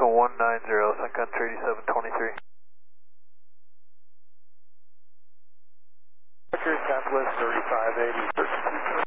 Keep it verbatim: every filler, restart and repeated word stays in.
seven one nine zero, Sun Country eighty-seven twenty-three. Southwest thirty-five eighty.